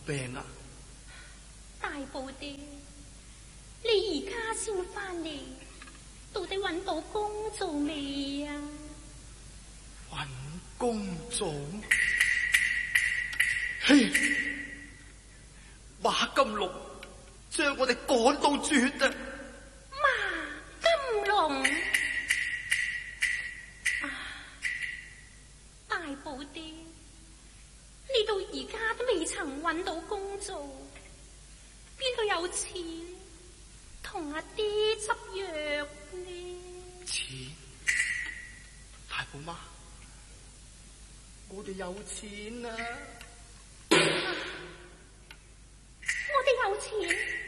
病啊？ 大寶爹，你而家先翻嚟，到底搵到工做未啊？ 搵工做？嘿，馬金龍將我哋趕到絕啊！ 馬金龍啊，大寶爹，你到而家都未曾搵到工做，邊度有錢同阿爹執藥呢？ 錢？大寶媽，我哋有錢啊！ 我哋有錢。